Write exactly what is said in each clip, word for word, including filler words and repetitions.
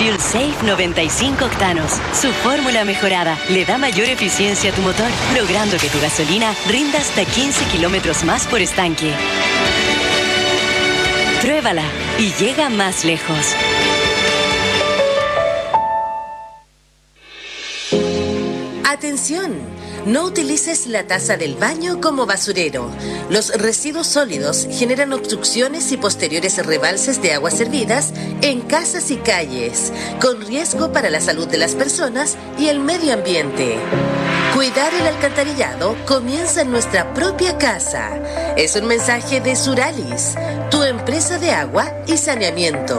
Fuel Safe noventa y cinco octanos. Su fórmula mejorada le da mayor eficiencia a tu motor, logrando que tu gasolina rinda hasta quince kilómetros más por estanque. Pruébala y llega más lejos. ¡Atención! No utilices la taza del baño como basurero. Los residuos sólidos generan obstrucciones y posteriores rebalses de aguas servidas en casas y calles, con riesgo para la salud de las personas y el medio ambiente. Cuidar el alcantarillado comienza en nuestra propia casa. Es un mensaje de Suralis, tu empresa de agua y saneamiento.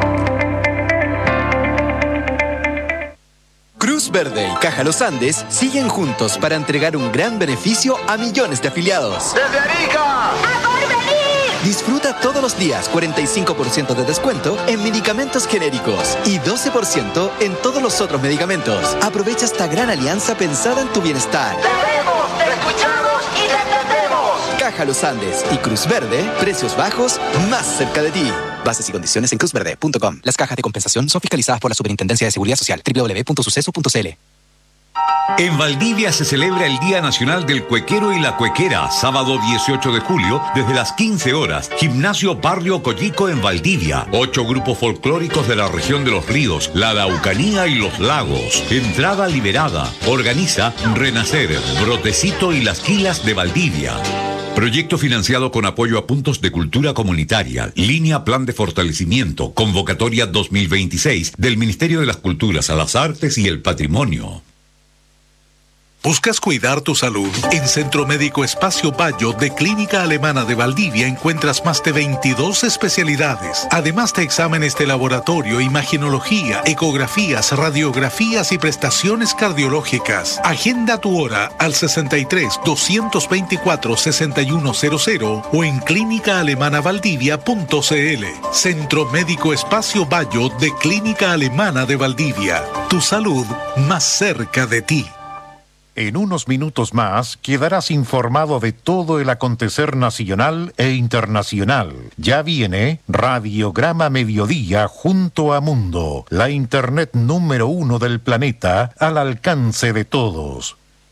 Cruz Verde y Caja Los Andes siguen juntos para entregar un gran beneficio a millones de afiliados. ¡Desde Arica! ¡A Porvenir! Disfruta todos los días cuarenta y cinco por ciento de descuento en medicamentos genéricos y doce por ciento en todos los otros medicamentos. Aprovecha esta gran alianza pensada en tu bienestar. ¡Te vemos, te escuchamos y te entendemos! Caja Los Andes y Cruz Verde, precios bajos más cerca de ti. Bases y condiciones en cruz verde punto com. Las cajas de compensación son fiscalizadas por la Superintendencia de Seguridad Social. doble u doble u doble u punto suceso punto c l. En Valdivia se celebra el Día Nacional del Cuequero y la Cuequera, sábado dieciocho de julio, desde las quince horas, Gimnasio Barrio Coyico en Valdivia. Ocho grupos folclóricos de la región de los ríos, la Araucanía y los lagos. Entrada liberada. Organiza Renacer, Brotecito y las Quilas de Valdivia. Proyecto financiado con apoyo a puntos de cultura comunitaria, línea Plan de Fortalecimiento, convocatoria dos mil veintiséis del Ministerio de las Culturas, a las Artes y el Patrimonio. ¿Buscas cuidar tu salud? En Centro Médico Espacio Bayo de Clínica Alemana de Valdivia encuentras más de veintidós especialidades, además de exámenes de laboratorio, imagenología, ecografías, radiografías y prestaciones cardiológicas. Agenda tu hora al sesenta y tres, doscientos veinticuatro, sesenta y uno cero cero o en clínica alemana valdivia punto c l. Centro Médico Espacio Bayo de Clínica Alemana de Valdivia. Tu salud más cerca de ti. En unos minutos más quedarás informado de todo el acontecer nacional e internacional. Ya viene Radiograma Mediodía junto a Mundo, la internet número uno del planeta al alcance de todos.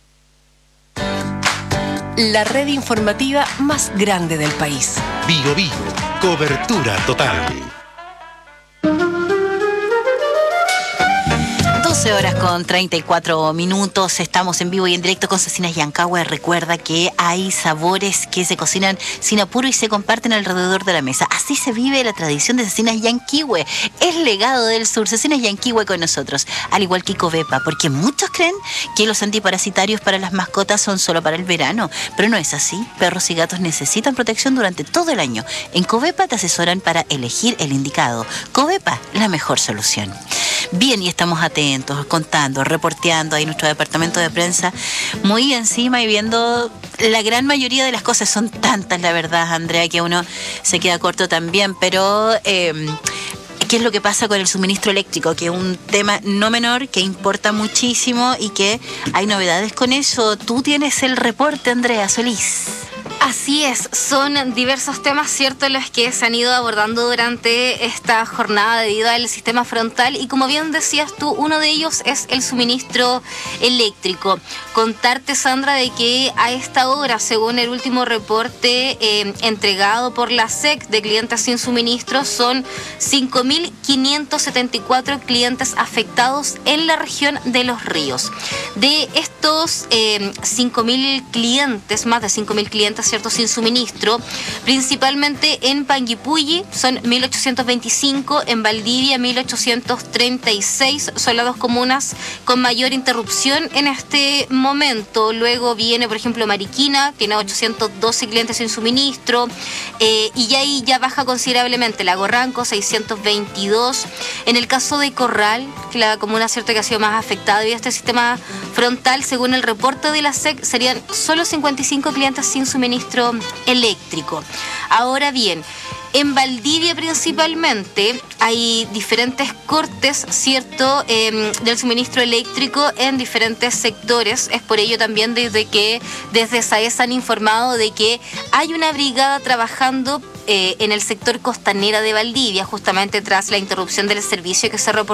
La red informativa más grande del país. Bio Bio, cobertura total. doce horas con treinta y cuatro minutos, estamos en vivo y en directo con Cecinas Yancahue. Recuerda que hay sabores que se cocinan sin apuro y se comparten alrededor de la mesa. Así se vive la tradición de Cecinas Yancahue, es legado del sur. Cecinas Yancahue con nosotros, al igual que Covepa, porque muchos creen que los antiparasitarios para las mascotas son solo para el verano, pero no es así. Perros y gatos necesitan protección durante todo el año. En Covepa te asesoran para elegir el indicado. Covepa, la mejor solución. Bien, y estamos atentos, contando, reporteando ahí nuestro departamento de prensa, muy encima y viendo la gran mayoría de las cosas. Son tantas, la verdad, Andrea, que uno se queda corto también, pero eh, ¿qué es lo que pasa con el suministro eléctrico? Que es un tema no menor, que importa muchísimo y que hay novedades con eso. Tú tienes el reporte, Andrea Solís. Así es, son diversos temas, ¿cierto?, los que se han ido abordando durante esta jornada debido al sistema frontal y, como bien decías tú, uno de ellos es el suministro eléctrico. Contarte, Sandra, de que a esta hora, según el último reporte eh, entregado por la S E C de clientes sin suministro, son cinco mil quinientos setenta y cuatro clientes afectados en la región de Los Ríos. De estos eh, cinco mil clientes, más de cinco mil clientes, ¿cierto?, sin suministro, principalmente en Panguipulli son mil ochocientos veinticinco, en Valdivia mil ochocientos treinta y seis, son las dos comunas con mayor interrupción en este momento. Luego viene, por ejemplo, Mariquina, tiene ochocientos doce clientes sin suministro, eh, y ahí ya baja considerablemente. Lago Ranco, seiscientos veintidós. En el caso de Corral, que la comuna, cierto, que ha sido más afectada debido a este sistema frontal, según el reporte de la S E C, serían solo cincuenta y cinco clientes sin suministro eléctrico. Ahora bien, en Valdivia principalmente hay diferentes cortes, ¿cierto?, eh, del suministro eléctrico en diferentes sectores. Es por ello también desde que desde SAES han informado de que hay una brigada trabajando eh, en el sector Costanera de Valdivia, justamente tras la interrupción del servicio que se reportó